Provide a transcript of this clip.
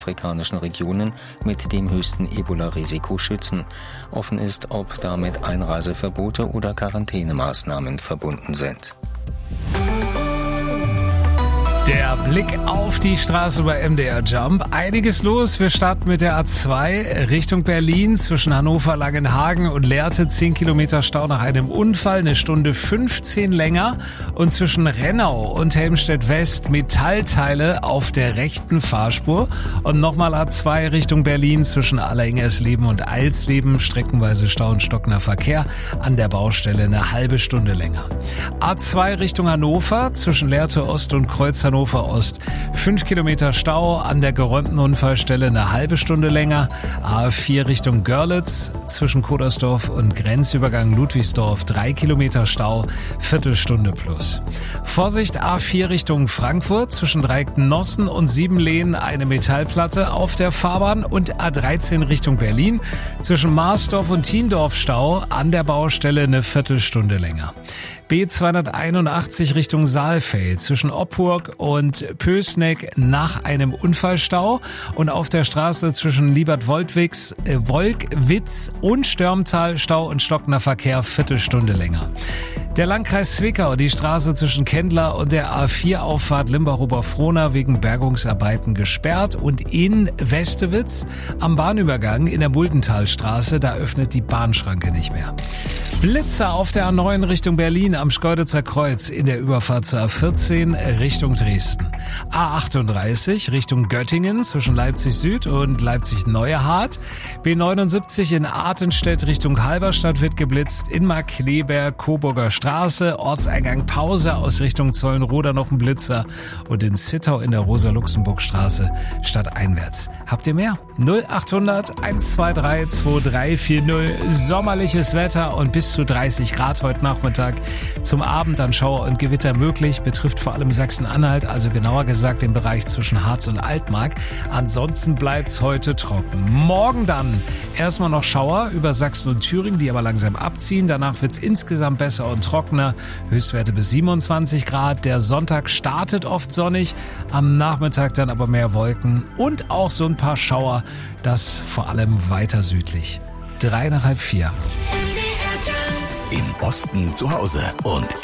afrikanischen Regionen mit dem höchsten Ebola-Risiko schützen. Offen ist, ob damit Einreiseverbote oder Quarantänemaßnahmen verbunden sind. Der Blick auf die Straße bei MDR Jump. Einiges los. Wir starten mit der A2 Richtung Berlin zwischen Hannover, Langenhagen und Lehrte. 10 Kilometer Stau nach einem Unfall, 1 Stunde 15 länger. Und zwischen Rennau und Helmstedt West Metallteile auf der rechten Fahrspur. Und nochmal A2 Richtung Berlin zwischen Alleringsersleben und Eilsleben. Streckenweise Stau und stockender Verkehr. An der Baustelle 1/2 Stunde länger. A2 Richtung Hannover zwischen Lehrte Ost und Kreuz Hannover Ost. 5 Kilometer Stau an der geräumten Unfallstelle 1/2 Stunde länger. A4 Richtung Görlitz zwischen Kodersdorf und Grenzübergang Ludwigsdorf 3 Kilometer Stau, Viertelstunde plus. Vorsicht A4 Richtung Frankfurt zwischen Dreiecknossen und Siebenlehn eine Metallplatte auf der Fahrbahn und A13 Richtung Berlin zwischen Marsdorf und Thiendorf Stau an der Baustelle 1 Viertelstunde länger. B281 Richtung Saalfeld zwischen Oppurg und Pößneck nach einem Unfallstau und auf der Straße zwischen Liebert-Wolkwitz und Störmtal Stau und stockender Verkehr Viertelstunde länger. Der Landkreis Zwickau, die Straße zwischen Kendler und der A4-Auffahrt Limbach-Oberfrohna wegen Bergungsarbeiten gesperrt und in Westewitz am Bahnübergang in der Muldentalstraße, da öffnet die Bahnschranke nicht mehr. Blitzer auf der A9 Richtung Berlin am Schkeuditzer Kreuz in der Überfahrt zur A14 Richtung Dresden. A38 Richtung Göttingen zwischen Leipzig Süd und Leipzig Neuerhardt. B79 in Artenstedt Richtung Halberstadt wird geblitzt. In Markkleeberg, Coburger Straße, Ortseingang Pause aus Richtung Zollenroda noch ein Blitzer. Und in Zittau in der Rosa-Luxemburg-Straße stadteinwärts. Habt ihr mehr? 0800 123 2340. Sommerliches Wetter und bis zu 30 Grad heute Nachmittag. Zum Abend dann Schauer und Gewitter möglich, betrifft vor allem Sachsen-Anhalt, also genauer gesagt den Bereich zwischen Harz und Altmark. Ansonsten bleibt's heute trocken. Morgen dann erstmal noch Schauer über Sachsen und Thüringen, die aber langsam abziehen. Danach wird's insgesamt besser und trockener. Höchstwerte bis 27 Grad. Der Sonntag startet oft sonnig, am Nachmittag dann aber mehr Wolken und auch so ein paar Schauer, das vor allem weiter südlich. 3 nach halb 4. Im Osten zu Hause und